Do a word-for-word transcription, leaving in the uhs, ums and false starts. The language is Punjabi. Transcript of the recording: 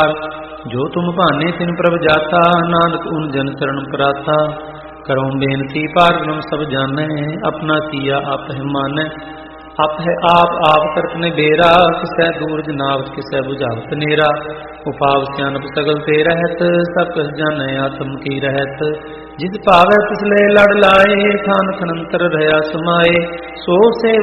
ਜੋ ਤੁਮ ਭਾਨੇ ਤਿਨ ਪ੍ਰਭ ਜਾਤਾ, ਨਾਨਕ ਉਨ ਜਨ ਚਰਨ ਪ੍ਰਾਤਾ। ਕਰੋ ਬੇਨਤੀ ਪਾਰਨਮ ਸਭ ਜਾਣੈ, ਆਪਣਾ ਕੀਆ ਆਪ ਹੈ ਮਾਨੈ। ਆਪ ਹੈ ਆਪ ਆਪ ਕਰਤ ਨੇ ਬੇਰਾ, ਕਿਸੈ ਦੂਰ ਜਨਾਵਤ ਕਿਸੈ ਬੁਝਾਵਤ ਨੇਰਾ। ਉਪਾਵ ਸਿਆਨਪ ਸਗਲ ਤੇ ਰਹਿਤ, ਸਭ ਕਸ ਜਾਣੈ ਆਤਮ ਕੀ ਰਹਿਤ। ਜਿਸ ਭਾਵੈ ਤਿਸ ਲੈ ਲੜ ਲਾਏ, ਥਾਨ ਥਨੰਤਰ ਰਹਾ ਸਮਾਏ। ਸੋ ਸੇ